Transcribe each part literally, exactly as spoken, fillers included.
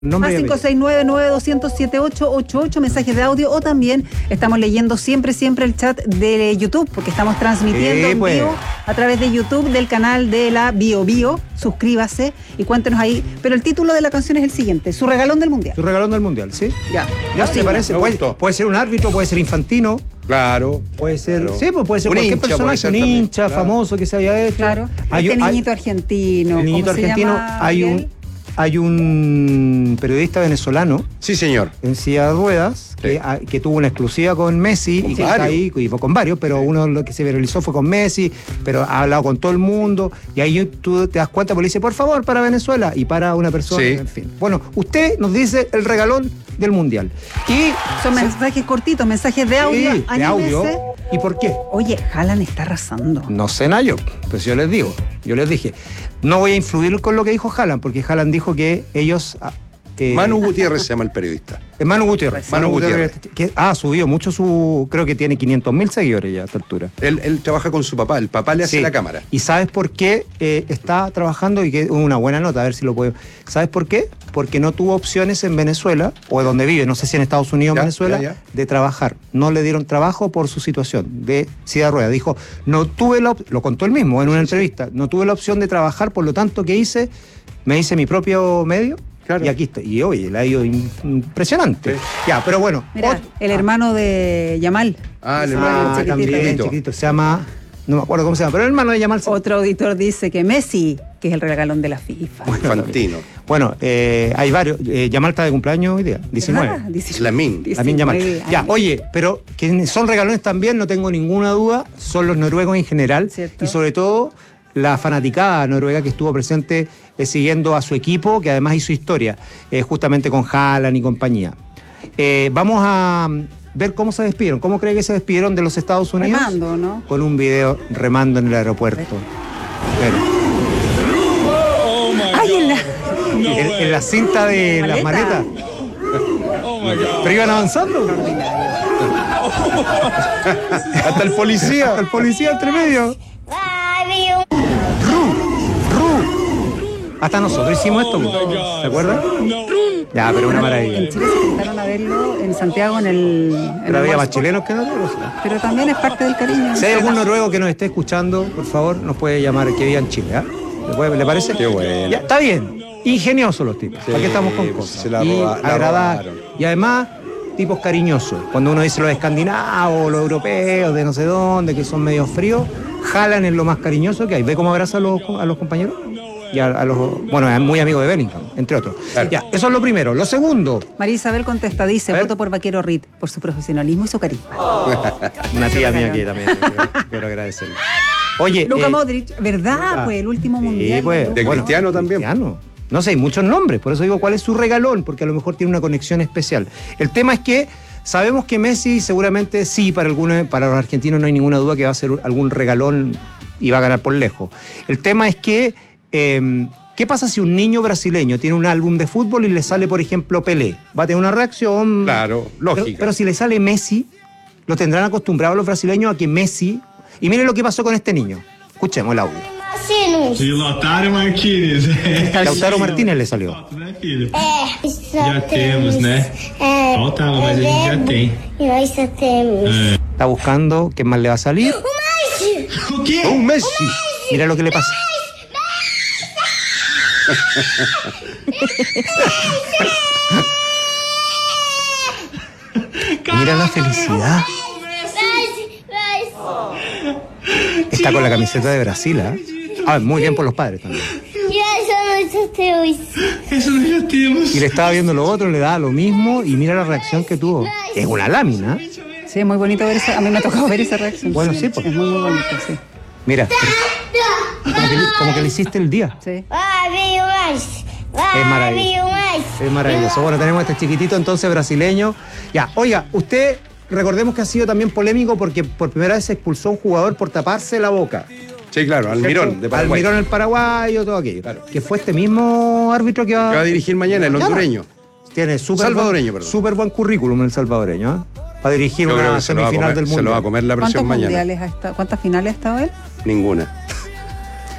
Más cinco seis nueve, nueve dos cero cero, siete ocho ocho ocho, mensajes de audio, o también estamos leyendo siempre, siempre el chat de YouTube, porque estamos transmitiendo sí, en pues. vivo a través de YouTube del canal de la Bio Bio. Suscríbase y cuéntenos ahí. Pero el título de la canción es el siguiente: Su regalón del mundial. Su regalón del mundial, ¿sí? Ya. ¿Ya Sí, te parece? me Puede, gustó. puede ser un árbitro, puede ser Infantino, Claro. puede ser. Claro. Sí, pues puede ser Un cualquier hincha, personaje, puede ser un también, hincha claro. famoso que se haya hecho. Claro. Hay- este hay- niñito argentino. El niñito ¿cómo se argentino, llama, hay un, Gabriel? hay un periodista venezolano Sí, señor. en silla de ruedas que, Sí. a- que tuvo una exclusiva con Messi Con y que está varios. ahí, y fue con varios, pero uno lo que se viralizó fue con Messi, pero ha hablado con todo el mundo y ahí tú te das cuenta porque le dice, por favor, para Venezuela, y para una persona, Sí. en fin. Bueno, usted nos dice el regalón del mundial. Y Son mensajes cortitos, mensajes de audio. Sí, de anímense. audio. ¿Y por qué? Oye, Haaland está arrasando. No sé nada yo, pues yo les digo, yo les dije, no voy a influir con lo que dijo Haaland, porque Haaland dijo que ellos... ah, eh, Manu Gutiérrez se llama el periodista. eh, Manu Gutiérrez. Manu Gutiérrez. Que ha subido mucho su... Creo que tiene quinientos mil seguidores ya a esta altura. Él, él trabaja con su papá, el papá le hace Sí. la cámara. ¿Y sabes por qué eh, está trabajando? Y que es una buena nota, a ver si lo puedo... ¿Sabes por qué? Porque no tuvo opciones en Venezuela, o donde vive, no sé si en Estados Unidos o Ya, Venezuela, ya, ya. de trabajar. No le dieron trabajo por su situación de silla de ruedas. Dijo, no tuve la op- lo contó él mismo en una entrevista, no tuve la opción de trabajar, por lo tanto, ¿qué hice? Me hice mi propio medio. Claro. Y aquí estoy. Y oye, le ha ido in- impresionante. Sí. Ya, pero bueno. Mira, otro- el hermano de Yamal. Ah, el Ah, hermano Ah, chiquitito. también, chiquitito. Se llama... No me acuerdo cómo se llama, pero el hermano de Yamal. Otro auditor dice que Messi, que es el regalón de la FIFA. Infantino. Bueno, eh, hay varios. Eh, Yamal está de cumpleaños hoy día, diecinueve. ¿Verdad? diecinueve. Lamine. También Yamal. diecinueve Ya, años. oye, pero quienes son regalones también, no tengo ninguna duda, son los noruegos en general. Cierto. Y sobre todo la fanaticada noruega que estuvo presente eh, siguiendo a su equipo, que además hizo historia, eh, justamente con Haaland y compañía. Eh, vamos a ver cómo se despidieron. ¿Cómo cree que se despidieron de los Estados Unidos? Remando, ¿no? Con un video remando en el aeropuerto. Pero, ¡Ay, en la... en, en la cinta de las Maleta. maletas. Pero iban avanzando. Hasta el policía. Hasta el policía entre medio. Ru, ru. Hasta nosotros hicimos esto. ¿Se acuerdan? Ya, pero una En maravilla. Chile se intentaron a verlo, en Santiago, en el... en Pero el había más Wolfsburg. chilenos que noruegos. Pero también es parte del cariño. Si hay algún noruego que nos esté escuchando, por favor, nos puede llamar, que viva en Chile. ¿ah? ¿Le, puede- le parece? Qué bueno. Ya, está bien. Ingeniosos los tipos. Sí, ¿Para qué estamos con pues, cosas? se la y roba- la agradables. robaron. Y además, tipos cariñosos. Cuando uno dice los escandinavos, los europeos, de no sé dónde, que son medio fríos, jalan en lo más cariñoso que hay. ¿Ve cómo abraza a los, a los compañeros? Y a, a los, bueno, es muy amigo de Bellingham, entre otros. Claro. Ya, eso es lo primero. Lo segundo, María Isabel contesta, dice, A ver. voto por Vaquero Reed, por su profesionalismo y su carisma. una tía mía aquí también, quiero, quiero agradecerle. Oye, Luka eh, Modric, ¿verdad? ah, Pues el último sí, mundial. pues, De bueno, Cristiano también. Cristiano. No sé, hay muchos nombres, por eso digo cuál es su regalón, porque a lo mejor tiene una conexión especial. El tema es que sabemos que Messi seguramente sí, para algunos, para los argentinos no hay ninguna duda que va a ser algún regalón y va a ganar por lejos. El tema es que, eh, ¿qué pasa si un niño brasileño tiene un álbum de fútbol y le sale, por ejemplo, Pelé? Va a tener una reacción. Claro, Pero, lógica. pero si le sale Messi, lo tendrán acostumbrados los brasileños a que Messi... Y miren lo que pasó con este niño. Escuchemos el audio. De Lautaro Martínez. Lautaro Martínez le salió. Né, filho? É, Já temos, né? É, Faltava, mas a gente já tem. E nós já temos. Está buscando qué más le va a salir. O quê? Un Messi. Mira lo que le pasa. Mira la felicidad. Messi, Messi. Está con la camiseta de Brasil, ¿ah? Ah, muy bien por los padres también. E essa nós já temos. Isso nós já temos. Y le estaba viendo lo otro, le daba lo mismo y mira la reacción que tuvo. Es una lámina. Sí, es muy bonito ver esa, a mí me ha tocado ver esa reacción. Bueno, sí, pues. Es muy, muy bonito, sí. Mira, como que, le- como que le hiciste el día. Sí. Vai, veio mais. Es Vai, maravilloso. veio mais. Es maravilloso. Bueno, tenemos a este chiquitito entonces brasileño. Ya, oiga, usted, recordemos que ha sido también polémico porque por primera vez se expulsó a un jugador por taparse la boca. Sí, claro, Almirón de Paraguay. Almirón el paraguayo, todo aquello. Que fue este mismo árbitro que va, Que va a dirigir mañana, el Mañana. hondureño. Tiene súper Salvadoreño, buen, perdón. súper buen currículum el salvadoreño, ¿eh? Va a dirigir Yo creo una que se lo, va a semifinal comer, del se lo va a mundo. comer la ¿Cuántos presión mañana. mundiales ha estado, cuántas finales ha estado él? Ninguna.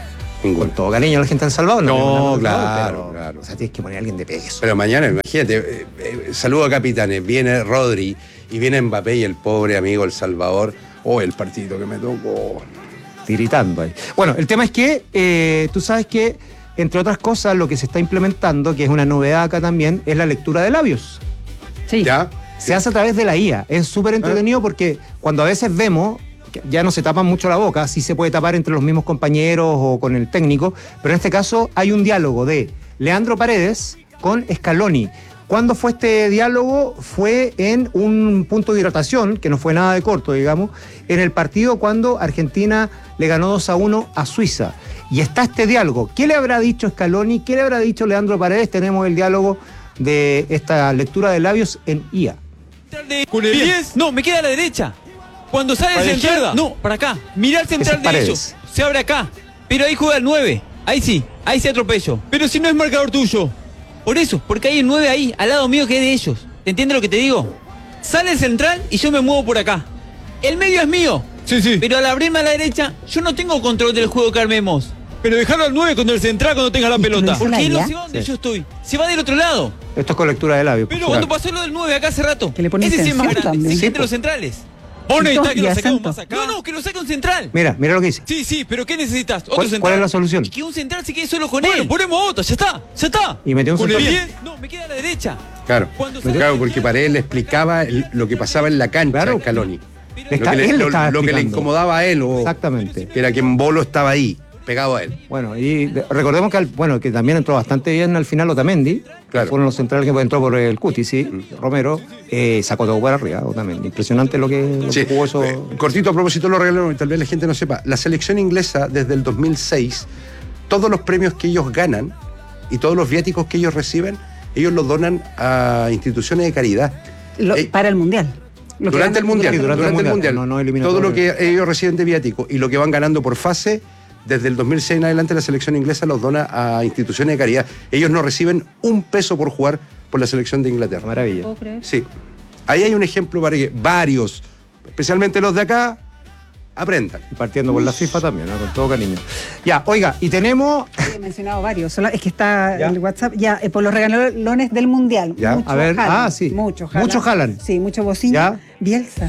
Ninguno. Con todo cariño a la gente de El Salvador. No, tenemos nada claro, contra, pero, claro. O sea, tienes que poner a alguien de peso. Pero mañana, imagínate, eh, eh, saludo a capitanes, viene Rodri y viene Mbappé y el pobre amigo El Salvador. Oh, el partido que me tocó. Tiritando ahí. Bueno, el tema es que eh, tú sabes que, entre otras cosas, lo que se está implementando, que es una novedad acá también, es la lectura de labios. Sí. ¿Ya? Se hace a través de la I A. Es súper entretenido porque cuando a veces vemos, que ya no se tapan mucho la boca, sí se puede tapar entre los mismos compañeros o con el técnico, pero en este caso hay un diálogo de Leandro Paredes con Scaloni. ¿Cuándo fue este diálogo? Fue en un punto de hidratación, que no fue nada de corto, digamos, en el partido cuando Argentina le ganó dos a uno a Suiza. Y está este diálogo. ¿Qué le habrá dicho Scaloni? ¿Qué le habrá dicho Leandro Paredes? Tenemos el diálogo de esta lectura de labios en I A. Con el diez, no, me queda a la derecha. Cuando sale ¿Para el la central, izquierda? no, para acá. Mira el central es de Paredes. ellos. Se abre acá. Pero ahí juega el nueve. Ahí sí, ahí se atropello. Pero si no es marcador tuyo. Por eso, porque hay el nueve ahí, al lado mío que es de ellos. ¿Te entiendes lo que te digo? Sale el central y yo me muevo por acá. El medio es mío. Sí, sí. Pero al abrirme a la derecha, yo no tengo control del juego que armemos. Pero dejarlo al nueve con el central cuando tenga la ¿Y pelota. lo hizo la Porque él I A? no se va donde Sí. yo estoy. Se va del otro lado. Esto es con lectura de labios. por Pero supuesto. cuando pasó lo del nueve acá hace rato. Que le pone ese sí es más intención grande. también. Se Sí, siente po. los centrales. Vos Y necesitas to- que y lo saquemos acento. más acá. No, no, que lo saque un central. Mira, mira lo que dice. Sí, sí, pero ¿qué necesitas? ¿Otro ¿Cuál- central? cuál es la solución? Y que un central se quede solo con Bueno, él. ponemos otro, ya está, ya está. Y metió un ¿Con el central. diez? No, me queda a la derecha. Claro. Cuando sale Claro, el porque central- Paredes le explicaba el- lo que pasaba en la cancha Claro. a Scaloni. Pero- Le Lo está- que le, él le lo- estaba lo que le explicando. incomodaba a él, o Exactamente. que era que en Bolo estaba ahí, pegado a él. Bueno, y de- recordemos que al- bueno, que también entró bastante bien al final Otamendi. Claro. Fueron los centrales que entró por el Cuti, sí. Romero eh, sacó todo para arriba, Otamendi. Impresionante lo que, lo Sí. que jugó eso. Eh, cortito a propósito de los regalos, tal vez la gente no sepa. La selección inglesa, desde el dos mil seis, todos los premios que ellos ganan y todos los viáticos que ellos reciben, ellos los donan a instituciones de caridad. Lo- Eh, para el mundial. Lo que durante el van- mundial, Sí, durante, durante el el Mundial, mundial, no, no eliminatorio. todo lo que ellos reciben de viático y lo que van ganando por fase, desde el dos mil seis en adelante la selección inglesa los dona a instituciones de caridad. Ellos no reciben un peso por jugar por la selección de Inglaterra. Maravilla. ¿Puedo creer? Sí, ahí hay un ejemplo para que varios, especialmente los de acá, aprendan. Y partiendo por la FIFA también, ¿no? Con todo cariño. Ya, oiga, y tenemos. He mencionado varios, solo- es que está Ya. en el WhatsApp, ya, eh, por los regalones del Mundial. Ya. Mucho A ver, Haaland, ah, sí. Mucho Haaland. Mucho Haaland. Sí, mucho Bocina. Ya. Bielsa.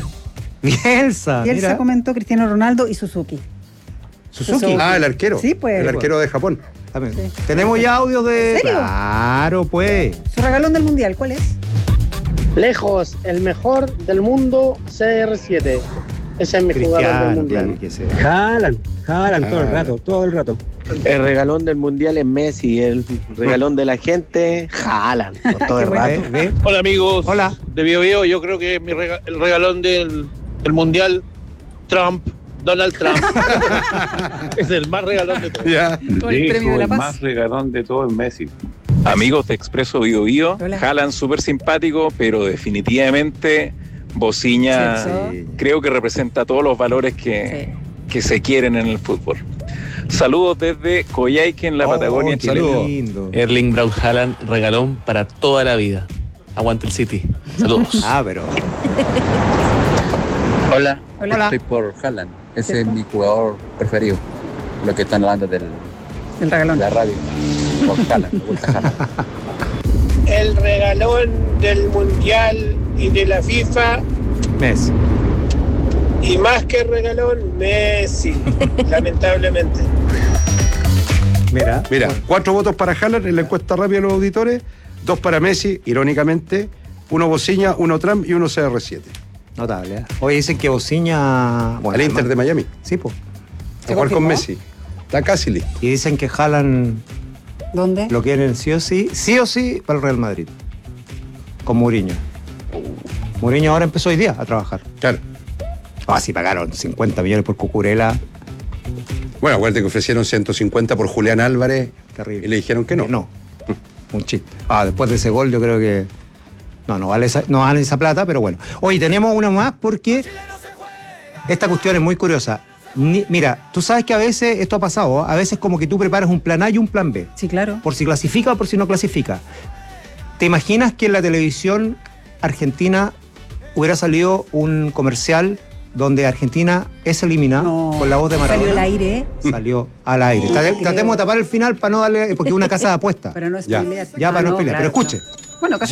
Bielsa. Bielsa mira. comentó Cristiano Ronaldo y Suzuki. Suzuki. Suzuki. Ah, el arquero. Sí, pues. El arquero de Japón. También. Sí. Tenemos ya audios de. ¿En serio? Claro, pues. Su regalón del Mundial, ¿cuál es? Lejos, el mejor del mundo, C R siete. Ese es mi jugador del Cristiano, mundial. tiene que ser. Jalan, jalan todo el Ah. rato, todo el rato. El regalón del mundial es Messi, el regalón de la gente, jalan por todo el Qué bueno. rato. ¿Ve? ¿Ve? Hola amigos Hola. de Bio Bio, yo creo que mi rega- el regalón del, del mundial, Trump, Donald Trump. Es el más regalón de todos. Ya. Con el premio de la el paz. más regalón de todo es Messi. Amigos de Expreso Bio Bio, Hola. Haaland súper simpático, pero definitivamente Bociña Sí. creo que representa todos los valores que, que se quieren en el fútbol. Saludos desde Coyhaique en la Oh, Patagonia qué chilena. lindo. Erling Braut Haaland, regalón para toda la vida. Aguante el City. Saludos. Ah, pero. Hola, Hola. estoy por Haaland. Ese es ¿Cierto? mi jugador preferido. Lo que están hablando del- El de regalón. la radio. Por Haaland, me gusta Haaland. El regalón del mundial y de la FIFA, Messi. y más que regalón, Messi, lamentablemente. Mira. Mira, cuatro votos para Haaland en la encuesta rápida de los auditores, dos para Messi, irónicamente, uno Bociña, uno Trump y uno C R siete. Notable, ¿eh? Hoy dicen que Bociña. Al Inter de Miami. Sí, pues. A ¿Se jugar con confirmó? Messi. Está casi listo. Y dicen que Haaland ¿Dónde? lo quieren sí o sí, sí o sí para el Real Madrid. Con Mourinho. Mourinho ahora empezó hoy día a trabajar. Claro. Ah, sí, pagaron cincuenta millones por Cucurella. Bueno, acuérdate que ofrecieron ciento cincuenta por Julián Álvarez Terrible. y le dijeron que no. No. Un chiste. Ah, después de ese gol yo creo que. No, no vale esa, no vale esa plata, pero bueno. Oye, tenemos una más porque esta cuestión es muy curiosa. Ni- mira, tú sabes que a veces, esto ha pasado, ¿eh? A veces como que tú preparas un plan A y un plan B. Sí, claro. Por si clasifica o por si no clasifica. ¿Te imaginas que en la televisión argentina hubiera salido un comercial donde Argentina es eliminada No, con la voz de Maradona. Salió al aire. Salió al aire. No Trate- creo. Tratemos de tapar el final para no darle, porque es una casa de apuestas. Pero no es Ya, spoilear. ya Ah, para no no, spoilear. claro, Pero escuche. Bueno,